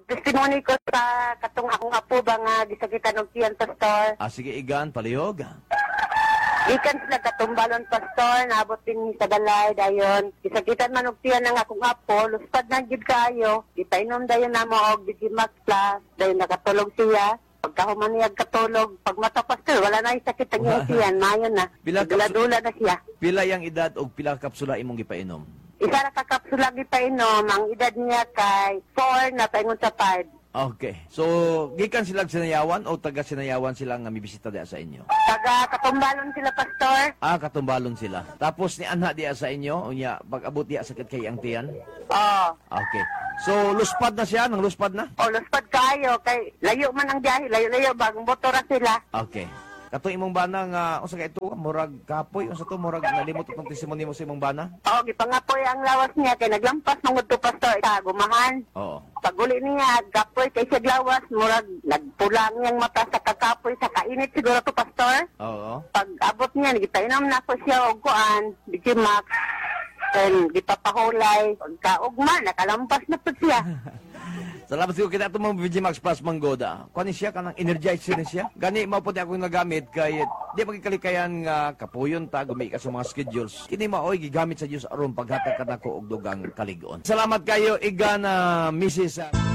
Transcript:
Testimony ko sa katong akong apo ba nga gisakitan og tiyan, Pastor. Sige, Igan, palihog. Ikan sila katumbalon, Pastor, naabot din sa balay, dayon. Gisakitan man og tiyan ng akong apo, luspad na gid kaayo. Ipainom dayon na mo og Digimax Plus, dayon nakatulog siya. Pagkahuman niya katulog, pag mata, Pastor, wala na yung sakit ang iyang tiyan, mayon na. Dula-dula na siya. Pila yang edad o pila kapsula imong gipainom? Isa na kakapsula gipainom, ang edad niya kay 4 na paingon sa 5. Okay. So, gikan silang sinayawan o taga sinayawan sila nga mibisita diya sa inyo? Taga katumbalon sila, Pastor. Katumbalon sila. Tapos ni anha diya sa inyo, unya pag-abot diya sakit kay ang tiyan? Oo. Okay. So, luspad na siya, nang luspad na? Luspad kayo, kay layo man ang biyahe, layo-layo, bagong motora sila. Okay. Kato imong bana nga, unsa kay ito, murag kapoy, unsa to, murag nalimot itong testimony mo sa imong bana? Oo, gipangapoy ang lawas niya, kay naglampas mong to, Pastor, sa gumahan. Oo. Paguli niya, gapoy kay siya lawas, murag nagpula niyang mata sa kakapoy, sa kainit siguro to, Pastor. Oo. Pag abot niya, gipainom na ko siya og kuan, Digimax, then gipapahulay, pagkaugma, nakalampas na po siya. Salamat siguro kita itong mga Digimax Plus manggoda. Kuha siya, kanang energizer ni siya. Gani, maputi akong nagamit, kaya di magkalikayan nga kapuyon ta, gumay ka sa mga schedules. Kini maoy, gigamit sa Diyos aron paghatag ka na ko og dugang kaligon. Salamat kayo, Igan, Mrs.